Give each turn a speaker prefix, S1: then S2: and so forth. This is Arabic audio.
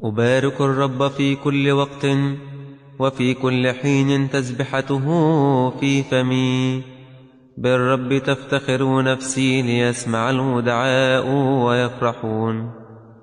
S1: أبارك الرب في كل وقت، وفي كل حين تسبحته في فمي. بالرب تفتخر نفسي، ليسمع الودعاء ويفرحون.